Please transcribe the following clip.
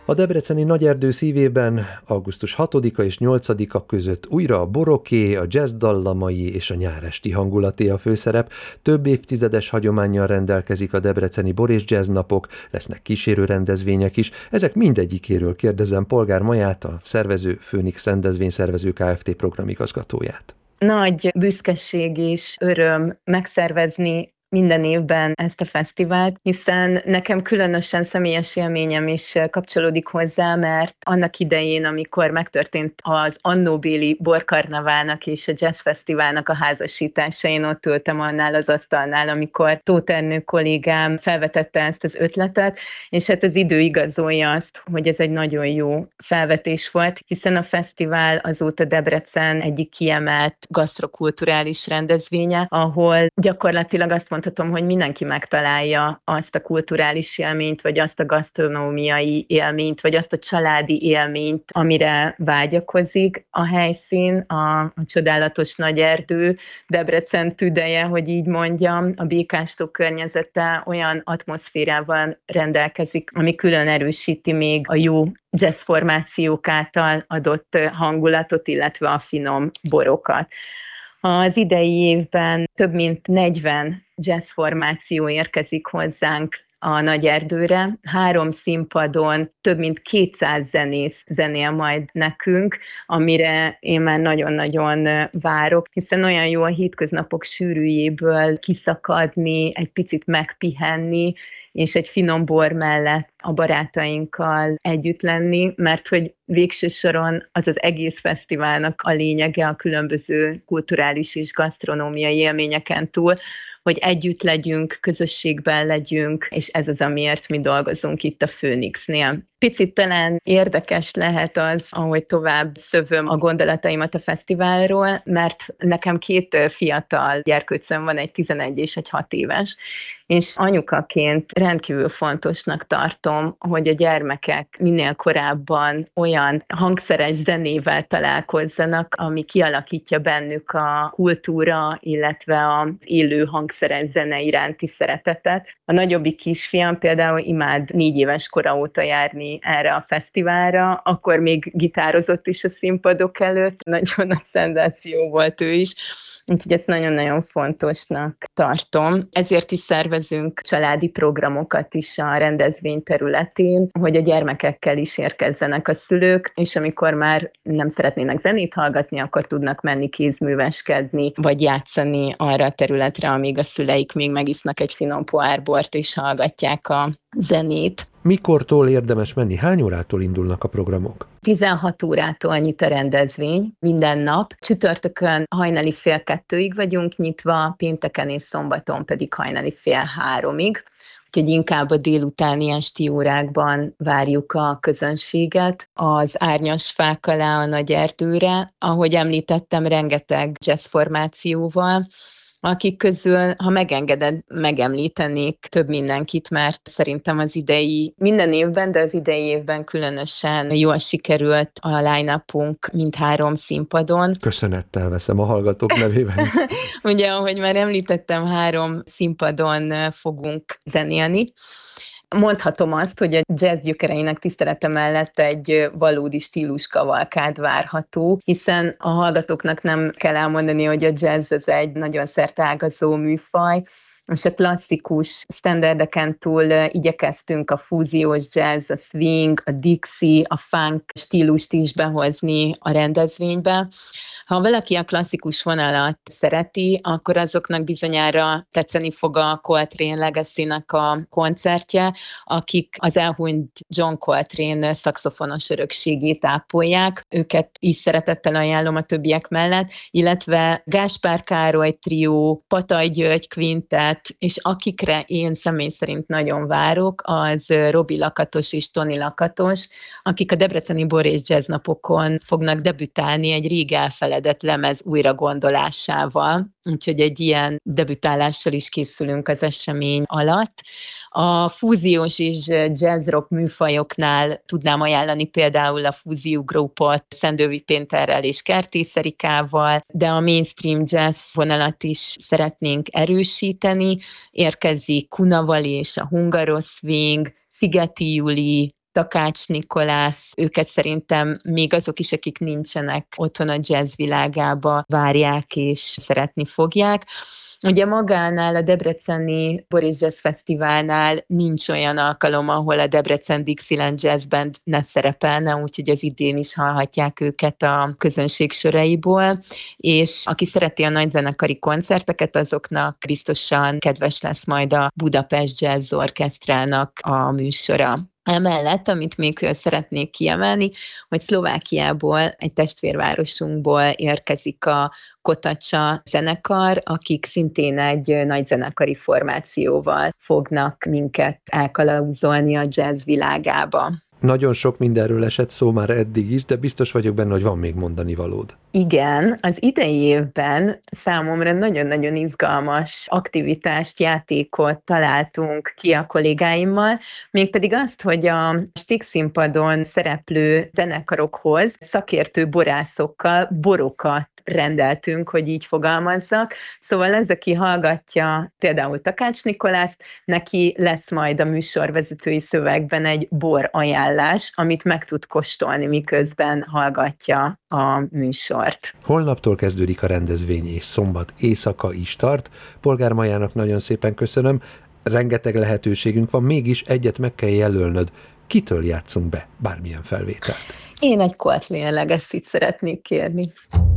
A debreceni Nagyerdő szívében augusztus 6-a és 8-a között újra a boroké, a jazz dallamai és a nyáresti hangulaté a főszerep. Több évtizedes hagyománnyal rendelkezik a debreceni bor és jazz napok, lesznek kísérő rendezvények is. Ezek mindegyikéről kérdezem Polgár Maját, a szervező Phoenix rendezvényszervező Kft. Programigazgatóját. Nagy büszkeség és öröm megszervezni minden évben ezt a fesztivált, hiszen nekem különösen személyes élményem is kapcsolódik hozzá, mert annak idején, amikor megtörtént az annóbéli borkarnaválnak és a jazzfesztiválnak a házasítása, én ott ültem annál az asztalnál, amikor Tóth Ernő kollégám felvetette ezt az ötletet, és hát az idő igazolja azt, hogy ez egy nagyon jó felvetés volt, hiszen a fesztivál azóta Debrecen egyik kiemelt gasztrokulturális rendezvénye, ahol gyakorlatilag azt mondhatom, hogy mindenki megtalálja azt a kulturális élményt, vagy azt a gasztronómiai élményt, vagy azt a családi élményt, amire vágyakozik. A helyszín, a csodálatos Nagyerdő, Debrecen tüdeje, hogy így mondjam, a Békástó környezete olyan atmoszférával rendelkezik, ami külön erősíti még a jó jazz formációk által adott hangulatot, illetve a finom borokat. Az idei évben több mint 40 jazz formáció érkezik hozzánk a Nagyerdőre. 3 színpadon több mint 200 zenész zenél majd nekünk, amire én már nagyon-nagyon várok, hiszen olyan jó a hétköznapok sűrűjéből kiszakadni, egy picit megpihenni, és egy finom bor mellett a barátainkkal együtt lenni, mert hogy végső soron az az egész fesztiválnak a lényege a különböző kulturális és gasztronómiai élményeken túl, hogy együtt legyünk, közösségben legyünk, és ez az, amiért mi dolgozunk itt a Phoenixnél. Picit talán érdekes lehet az, ahogy tovább szövöm a gondolataimat a fesztiválról, mert nekem 2 fiatal gyerkőcöm van, egy 11 és egy 6 éves, és anyukaként rendkívül fontosnak tartom, hogy a gyermekek minél korábban olyan hangszeres zenével találkozzanak, ami kialakítja bennük a kultúra, illetve az élő hangszeres zene iránti szeretetet. A nagyobbik kisfiam például imád 4 éves kora óta járni erre a fesztiválra, akkor még gitározott is a színpadok előtt, nagyon nagy szenzáció volt ő is, úgyhogy ezt nagyon-nagyon fontosnak tartom. Ezért is szervezünk családi programokat is a rendezvény területén, hogy a gyermekekkel is érkezzenek a szülők, és amikor már nem szeretnének zenét hallgatni, akkor tudnak menni kézműveskedni, vagy játszani arra a területre, amíg a szüleik még megisznak egy finom pohár bort, és hallgatják a zenét. Mikortól érdemes menni? Hány órától indulnak a programok? 16 órától nyit a rendezvény minden nap. Csütörtökön hajnali 1:30 vagyunk nyitva, pénteken és szombaton pedig hajnali 2:30. Úgyhogy inkább a délutáni esti órákban várjuk a közönséget az árnyas fák alá a Nagyerdőre. Ahogy említettem, rengeteg jazz formációval, akik közül, ha megengeded, megemlítenék több mindenkit, mert szerintem az idei, minden évben, de az idei évben különösen jól sikerült a line-upunk mindhárom színpadon. Köszönettel veszem a hallgatók nevében is. Ugye, ahogy már említettem, 3 színpadon fogunk zenélni. Mondhatom azt, hogy a jazz gyökereinek tisztelete mellett egy valódi stíluskavalkád várható, hiszen a hallgatóknak nem kell elmondani, hogy a jazz az egy nagyon szerteágazó műfaj, és a klasszikus standardeken túl igyekeztünk a fúziós jazz, a swing, a dixie, a funk stílust is behozni a rendezvénybe. Ha valaki a klasszikus vonalat szereti, akkor azoknak bizonyára tetszeni fog a Coltrane Legacy-nek a koncertje, akik az elhunyt John Coltrane szaxofonos örökségét ápolják. Őket is szeretettel ajánlom a többiek mellett, illetve Gáspár Károly trió, Pataj György kvintet, és akikre én személy szerint nagyon várok, az Robi Lakatos és Toni Lakatos, akik a debreceni bor és jazz napokon fognak debütálni egy rég elfeledett lemez újragondolásával, úgyhogy egy ilyen debütálással is készülünk az esemény alatt. A fúziós és jazz-rock műfajoknál tudnám ajánlani például a fúziógrupot Szendővi Péterrel és Kertész Erikával, de a mainstream jazz vonalat is szeretnénk erősíteni. Érkezik Kunavali és a Hungaroszwing, Szigeti Juli, Takács Nikolász, őket szerintem még azok is, akik nincsenek otthon a jazz világába, várják és szeretni fogják. Ugye magánál, a debreceni Boris Jazz Fesztiválnál nincs olyan alkalom, ahol a Debrecen Dixieland Jazz Band ne szerepelne, úgyhogy az idén is hallhatják őket a közönség soraiból, és aki szereti a nagyzenekari koncerteket, azoknak biztosan kedves lesz majd a Budapest Jazz Orchestrának a műsora. Emellett, amit még szeretnék kiemelni, hogy Szlovákiából, egy testvérvárosunkból érkezik a Kotacsa zenekar, akik szintén egy nagy zenekari formációval fognak minket elkalauzolni a jazz világába. Nagyon sok mindenről esett szó már eddig is, de biztos vagyok benne, hogy van még mondani valód. Igen, az idei évben számomra nagyon-nagyon izgalmas aktivitást, játékot találtunk ki a kollégáimmal, mégpedig azt, hogy a Stígszínpadon szereplő zenekarokhoz szakértő borászokkal borokat rendeltünk, hogy így fogalmazzak. Szóval ez, aki hallgatja például Takács Nikolászt, neki lesz majd a műsorvezetői szövegben egy bor ajánlás, amit meg tud kóstolni, miközben hallgatja a műsort. Holnaptól kezdődik a rendezvény, és szombat éjszaka is tart. Polgár Majának nagyon szépen köszönöm. Rengeteg lehetőségünk van, mégis egyet meg kell jelölnöd. Kitől játszunk be bármilyen felvételt? Én egy Coltrane Legacy-t szeretnék kérni.